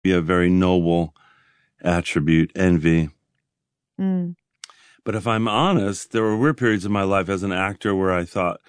be a very noble attribute, envy. Mm. But if I'm honest, there were weird periods in my life as an actor where I thought,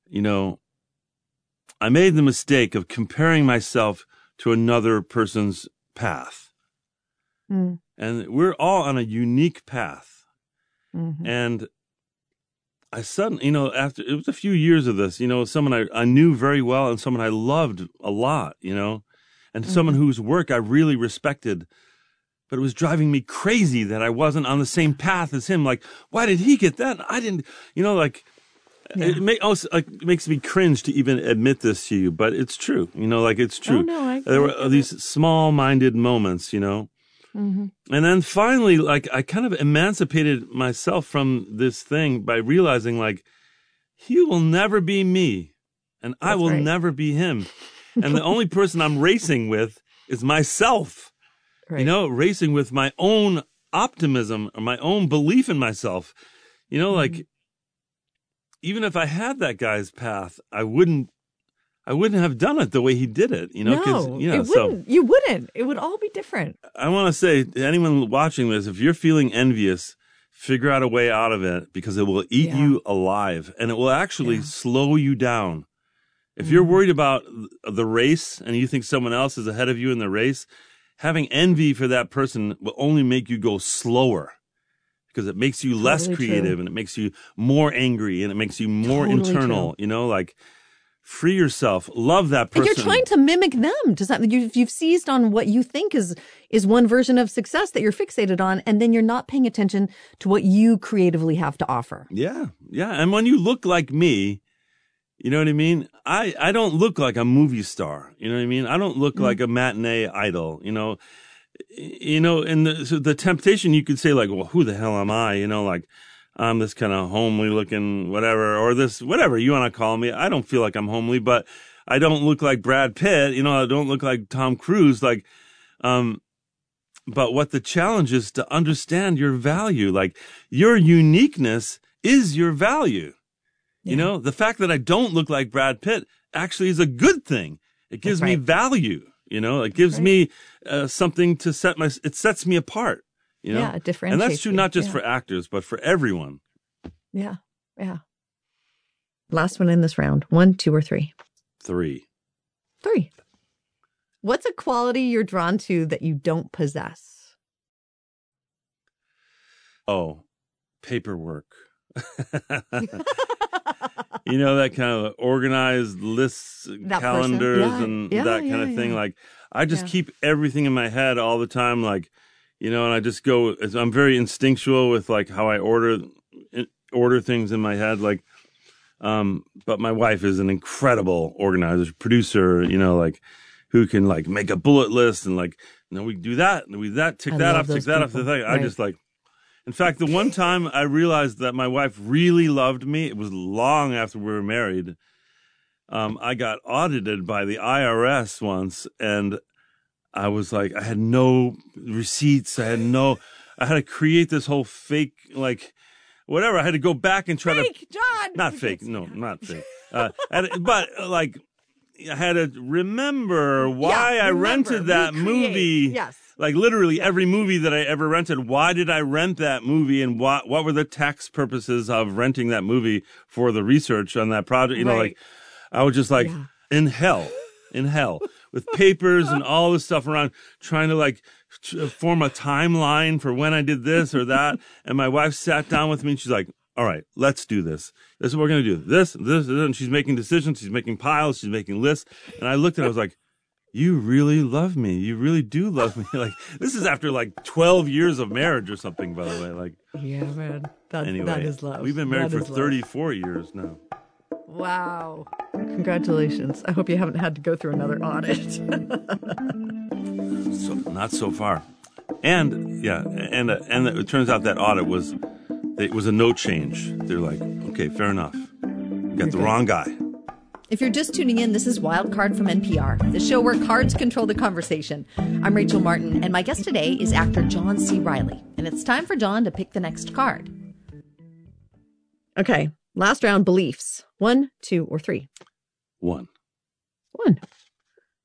I made the mistake of comparing myself to another person's path. Mm. And we're all on a unique path. Mm-hmm. And I suddenly, after it was a few years of this, someone I knew very well and someone I loved a lot, and someone whose work I really respected. But it was driving me crazy that I wasn't on the same path as him. Like, why did he get that? I didn't, It makes me cringe to even admit this to you, but it's true. It's true. Oh, no, there were these small-minded moments, Mm-hmm. And then finally, I kind of emancipated myself from this thing by realizing, he will never be me, and I will never be him. And the only person I'm racing with is myself. Right. Racing with my own optimism or my own belief in myself. Even if I had that guy's path, I wouldn't have done it the way he did it. No, it wouldn't. You wouldn't. It would all be different. I want to say to anyone watching this, if you're feeling envious, figure out a way out of it, because it will eat you alive, and it will actually slow you down. If you're worried about the race and you think someone else is ahead of you in the race, having envy for that person will only make you go slower, because it makes you less creative and it makes you more angry and it makes you more internal, free yourself, love that person. And you're trying to mimic them to something. You've seized on what you think is one version of success that you're fixated on, and then you're not paying attention to what you creatively have to offer. Yeah. Yeah. And when you look like me, you know what I mean? I don't look like a movie star. You know what I mean? I don't look like a matinee idol, and the temptation, you could say, well, who the hell am I? I'm this kind of homely looking whatever, or this whatever you want to call me. I don't feel like I'm homely, but I don't look like Brad Pitt. I don't look like Tom Cruise. But what the challenge is to understand your value. Your uniqueness is your value. Yeah. The fact that I don't look like Brad Pitt actually is a good thing. It gives me value. It gives me something to it sets me apart. Yeah, differentiate. And that's true not just for actors, but for everyone. Yeah, yeah. Last one in this round. 1, 2, or 3? 3. 3. What's a quality you're drawn to that you don't possess? Oh, paperwork. That kind of organized lists, calendars, and that kind of thing. I just keep everything in my head all the time. And I just go, I'm very instinctual with how I order things in my head. But my wife is an incredible organizer, producer, who can make a bullet list and we do that and we tick that off the thing. Right. I just in fact, the one time I realized that my wife really loved me, it was long after we were married. I got audited by the IRS once, and I was I had no receipts. I had to create this whole fake, whatever. I had to go back and try John! Not fake. No, not fake. But I had to remember why I rented that movie. Yes. Literally every movie that I ever rented. Why did I rent that movie, and what were the tax purposes of renting that movie for the research on that project? I was just in hell with papers and all this stuff around, trying to form a timeline for when I did this or that. And my wife sat down with me and she's like, all right, let's do this. This is what we're going to do. This, and she's making decisions. She's making piles. She's making lists. And I looked at it, I was like, you really love me. You really do love me. This is after 12 years of marriage or something, by the way. Yeah, man. That is love. We've been married for 34 years now. Wow. Congratulations. I hope you haven't had to go through another audit. Not so far. And it turns out that audit was a no change. They're like, okay, fair enough. You got the wrong guy. If you're just tuning in, this is Wildcard from NPR, the show where cards control the conversation. I'm Rachel Martin, and my guest today is actor John C. Reilly. And it's time for John to pick the next card. Okay, last round, beliefs. 1, 2, or 3? 1. 1.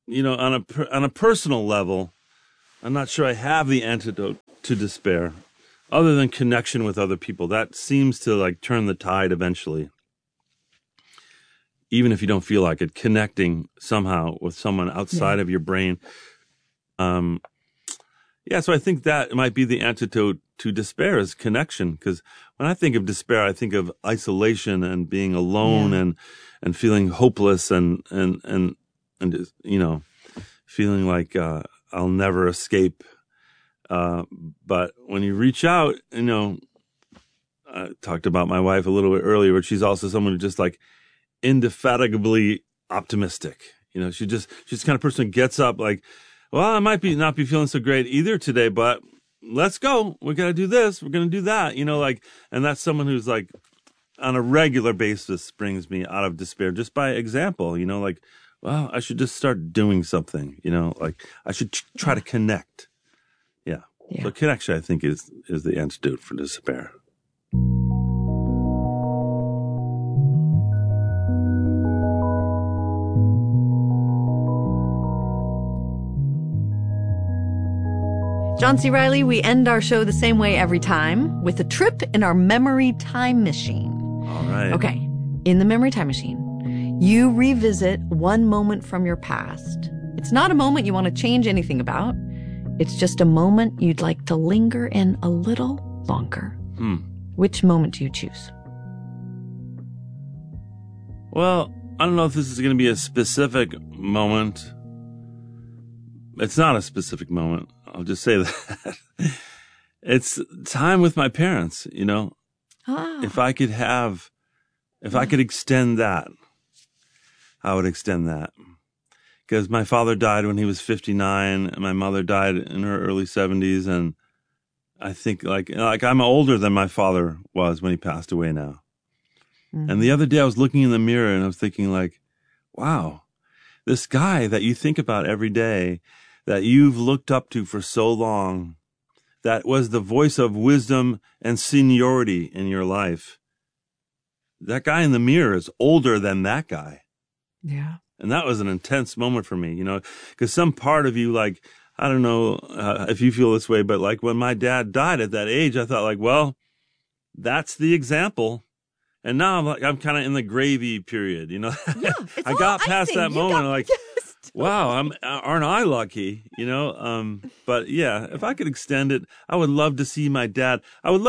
on a personal level, I'm not sure I have the antidote to despair other than connection with other people. That seems to like turn the tide eventually. Even if you don't feel like it, connecting somehow with someone outside of your brain. So I think that might be the antidote to despair is connection. Because when I think of despair, I think of isolation and being alone and feeling hopeless and just, feeling like I'll never escape. But when you reach out, I talked about my wife a little bit earlier, but she's also someone who just like indefatigably optimistic. She's the kind of person who gets up like, well, I might not be feeling so great either today, but let's go. We're going to do this. We're going to do that. And that's someone who's like on a regular basis brings me out of despair just by example, well, I should just start doing something, like I should try to connect. Yeah. So connection, I think, is the antidote for despair. John C. Reilly, we end our show the same way every time, with a trip in our memory time machine. All right. Okay. In the memory time machine, you revisit one moment from your past. It's not a moment you want to change anything about. It's just a moment you'd like to linger in a little longer. Which moment do you choose? Well, I don't know if this is going to be a specific moment. It's not a specific moment. I'll just say that. It's time with my parents, If I could extend that, I would extend that. Because my father died when he was 59, and my mother died in her early 70s, and I think like I'm older than my father was when he passed away now. And the other day I was looking in the mirror and I was thinking like, wow, this guy that you think about every day, that you've looked up to for so long, that was the voice of wisdom and seniority in your life. That guy in the mirror is older than that guy. Yeah. And that was an intense moment for me, because some part of you, like, I don't know if you feel this way, but like when my dad died at that age, I thought like, well, that's the example. And now I'm kind of in the gravy period, Yeah, I got past that moment. Like, yes, totally. wow, aren't I lucky, But yeah, if I could extend it, I would love to see my dad.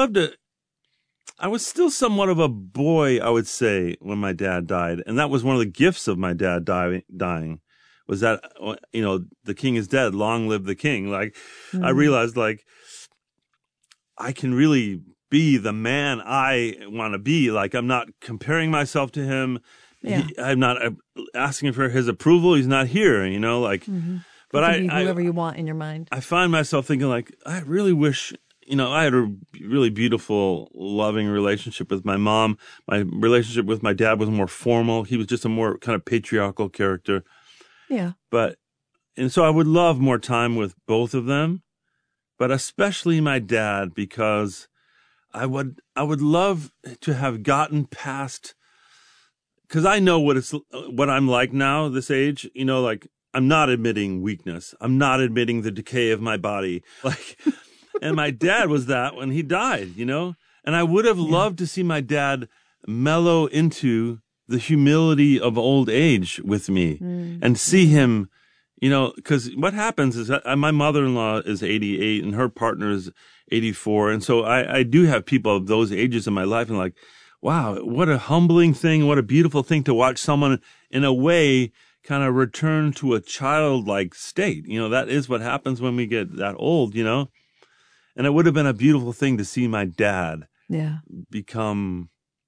I was still somewhat of a boy, I would say, when my dad died. And that was one of the gifts of my dad dying was that, the king is dead. Long live the king. Like, I realized, like, I can really be the man I want to be. Like, I'm not comparing myself to him. Yeah. I'm not asking for his approval. He's not here, like. But you can be whoever you want in your mind. I find myself thinking, like, I really wish, I had a really beautiful, loving relationship with my mom. My relationship with my dad was more formal. He was just a more kind of patriarchal character. Yeah. And so I would love more time with both of them, but especially my dad, because I would love to have gotten past, because I know what I'm like now, this age, like, I'm not admitting weakness. I'm not admitting the decay of my body. Like, and my dad was that when he died, and I would have loved to see my dad mellow into the humility of old age with me and see him, because what happens is that my mother-in-law is 88 and her partner is 84. And so I do have people of those ages in my life, and like, wow, what a humbling thing. What a beautiful thing to watch someone in a way kind of return to a childlike state. That is what happens when we get that old, And it would have been a beautiful thing to see my dad become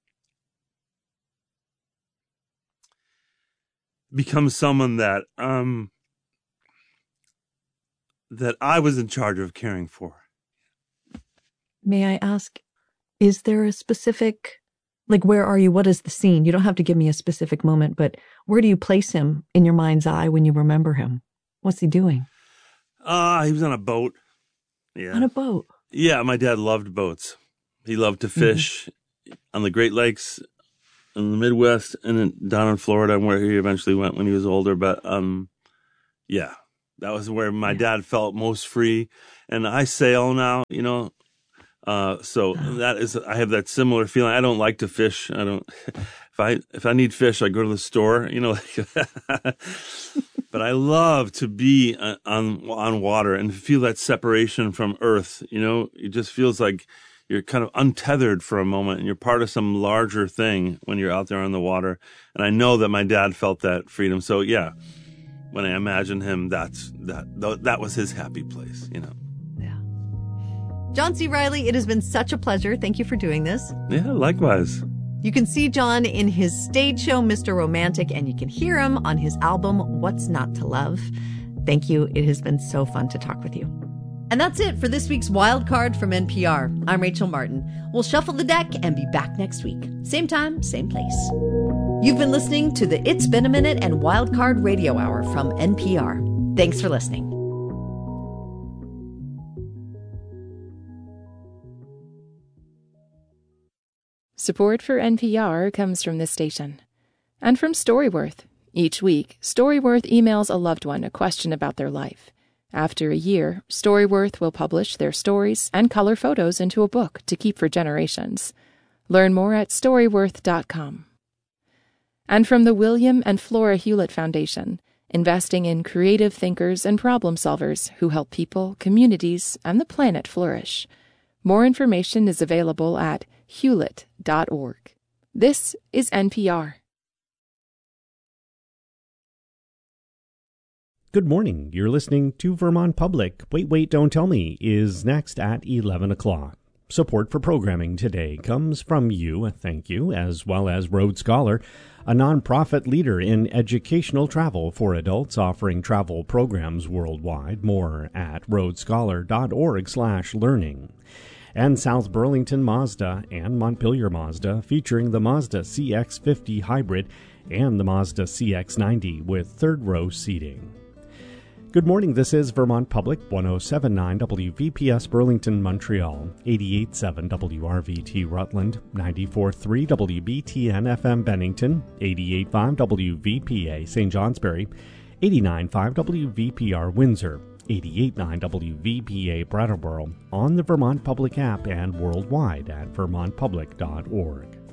someone that that I was in charge of caring for. May I ask, is there a specific, like, where are you? What is the scene? You don't have to give me a specific moment, but where do you place him in your mind's eye when you remember him? What's he doing? He was on a boat. Yeah. On a boat? Yeah, my dad loved boats. He loved to fish on the Great Lakes in the Midwest and then down in Florida, where he eventually went when he was older. But Yeah, that was where my dad felt most free. And I sail now, so that is, I have that similar feeling. I don't like to fish. I don't, if I need fish, I go to the store, but I love to be on water and feel that separation from earth. It just feels like you're kind of untethered for a moment and you're part of some larger thing when you're out there on the water. And I know that my dad felt that freedom. So yeah, when I imagine him, that was his happy place, Yeah. John C. Reilly, it has been such a pleasure. Thank you for doing this. Yeah, likewise. You can see John in his stage show, Mr. Romantic, and you can hear him on his album, What's Not to Love. Thank you. It has been so fun to talk with you. And that's it for this week's Wild Card from NPR. I'm Rachel Martin. We'll shuffle the deck and be back next week. Same time, same place. You've been listening to the It's Been a Minute and Wild Card Radio Hour from NPR. Thanks for listening. Support for NPR comes from this station. And from Storyworth. Each week, Storyworth emails a loved one a question about their life. After a year, Storyworth will publish their stories and color photos into a book to keep for generations. Learn more at Storyworth.com. And from the William and Flora Hewlett Foundation, investing in creative thinkers and problem solvers who help people, communities, and the planet flourish. More information is available at hewlett.org. This is NPR. Good morning. You're listening to Vermont Public. Wait, Don't Tell Me is next at 11 o'clock. Support for programming today comes from you, thank you, as well as Road Scholar, a nonprofit leader in educational travel for adults offering travel programs worldwide. More at roadscholar.org/learning. And South Burlington Mazda and Montpelier Mazda, featuring the Mazda CX-50 Hybrid and the Mazda CX-90 with third-row seating. Good morning, this is Vermont Public, 107.9 WVPS Burlington, Montreal, 88.7 WRVT Rutland, 94.3 WBTN FM Bennington, 88.5 WVPA St. Johnsbury, 89.5 WVPR Windsor, 88.9 WVPA Brattleboro, on the Vermont Public app and worldwide at vermontpublic.org.